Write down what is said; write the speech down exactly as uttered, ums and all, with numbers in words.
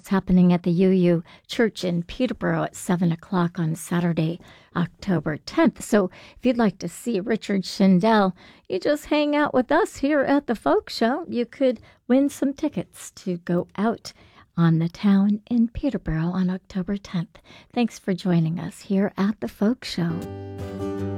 It's happening at the U U Church in Peterborough at seven o'clock on Saturday, October tenth. So if you'd like to see Richard Shindell, you just hang out with us here at the Folk Show. You could win some tickets to go out on the town in Peterborough on October tenth. Thanks for joining us here at the Folk Show.